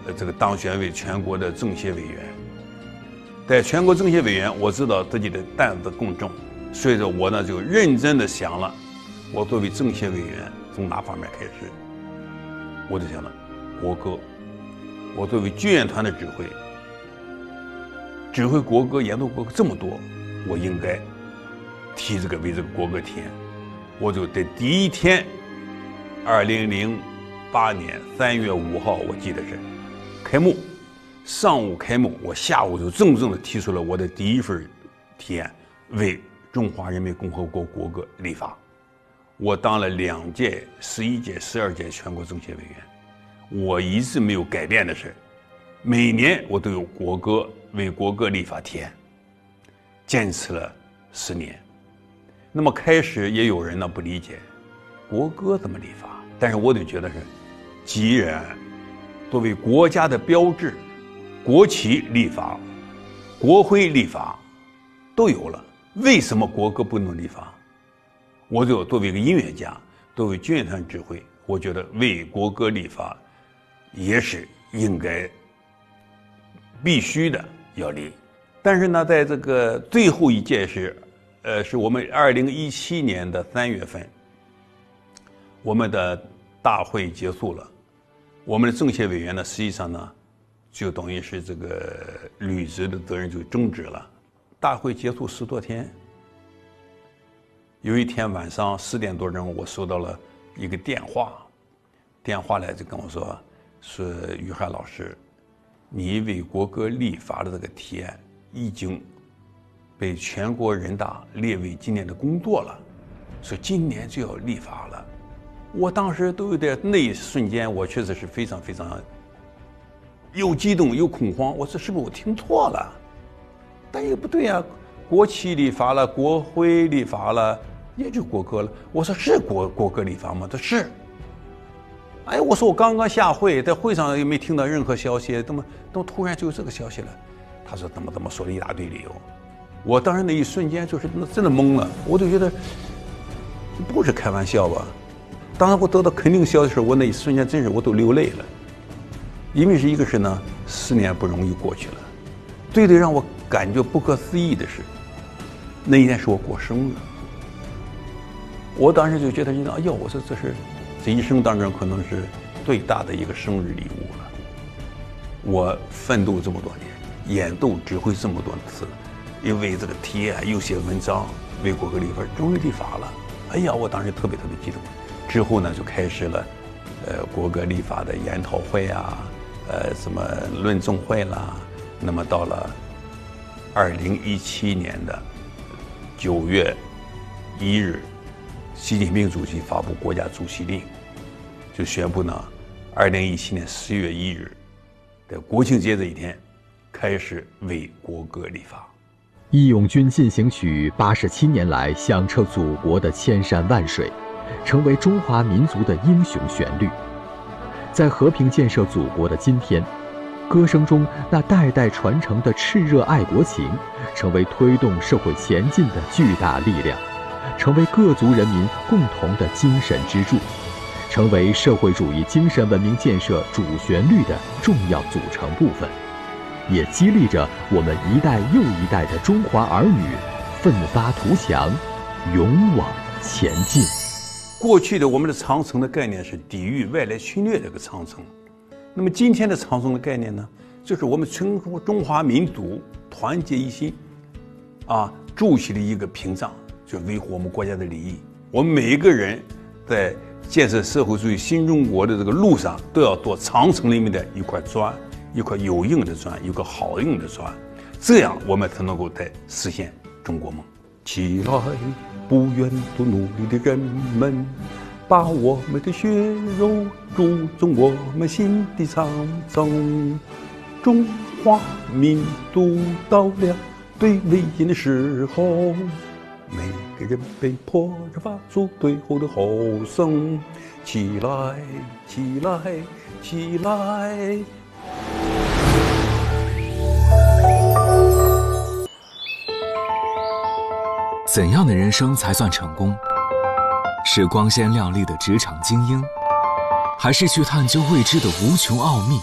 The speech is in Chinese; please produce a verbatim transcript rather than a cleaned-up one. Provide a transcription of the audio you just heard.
呃这个当选为全国的政协委员。在全国政协委员，我知道自己的担子更重，所以说我呢就认真的想了，我作为政协委员从哪方面开始？我就想了国歌，我作为军乐团的指挥，指挥国歌、演奏国歌这么多，我应该提这个为这个国歌提案。我就在第一天，二零零八年三月五号，我记得是开幕，上午开幕，我下午就郑重地提出了我的第一份提案，为中华人民共和国国歌立法。我当了两届、十一届、十二届全国政协委员，我一直没有改变的是，每年我都有国歌为国歌立法提案，坚持了十年。那么开始也有人呢不理解，国歌怎么立法？但是我就觉得是，既然作为国家的标志，国旗立法、国徽立法都有了，为什么国歌不能立法？我就作为一个音乐家，作为军乐团指挥，我觉得为国歌立法也是应该必须的要立。但是呢，在这个最后一届是，呃，是我们二零一七年的三月份，我们的大会结束了，我们的政协委员呢，实际上呢，就等于是这个履职的责任就终止了。大会结束十多天，有一天晚上十点多钟，我收到了一个电话，电话来就跟我说，说于汉老师，你为国歌立法的这个提案已经被全国人大列为今年的工作了，说今年就要立法了。我当时都有点，那一瞬间我确实是非常非常又激动又恐慌，我说是不是我听错了？但也不对啊，国旗立法了，国徽立法了，也就国歌了。我说是国国歌立法吗？他是。哎，我说我刚刚下会，在会上也没听到任何消息，怎么怎么突然就有这个消息了？他说怎么怎么说了一大堆理由。我当时那一瞬间就是真的懵了，我就觉得不是开玩笑吧。当时我得到肯定消息的时候，我那一瞬间真是我都流泪了，因为是一个是呢，十年不容易过去了。最最让我感觉不可思议的是，那一天是我过生日，我当时就觉得，哎呦，我说这是这一生当中可能是最大的一个生日礼物了。我奋斗这么多年，演奏指挥这么多次，因为这个提案又写文章，为国歌立法，终于立法了。哎呀，我当时特别特别激动。之后呢，就开始了，呃，国歌立法的研讨会啊，呃，什么论证会啦。那么到了二零一七年的九月一日，习近平主席发布国家主席令，就宣布呢，二零一七年十月一日的国庆节这一天，开始为国歌立法。 《义勇军进行曲》八十七年来响彻祖国的千山万水，成为中华民族的英雄旋律。在和平建设祖国的今天，歌声中那代代传承的炽热爱国情，成为推动社会前进的巨大力量，成为各族人民共同的精神支柱，成为社会主义精神文明建设主旋律的重要组成部分，也激励着我们一代又一代的中华儿女奋发图强，勇往前进。 过去的我们的长城的概念是抵御外来侵略的一个长城，那么今天的长城的概念呢，就是我们全国中华民族团结一心，啊，筑起了一个屏障，就维护我们国家的利益。我们每一个人在建设社会主义新中国的这个路上，都要做长城里面的一块砖，一块有用的砖，一个好用的砖，这样我们才能够在实现中国梦。起来，不愿做奴隶的人们，把我们的血肉铸成我们新的长城。中华民族到了最危险的时候，每个人被迫着发出最后的吼声：起来，起来，起来！ 怎样的人生才算成功？是光鲜亮丽的职场精英，还是去探究未知的无穷奥秘？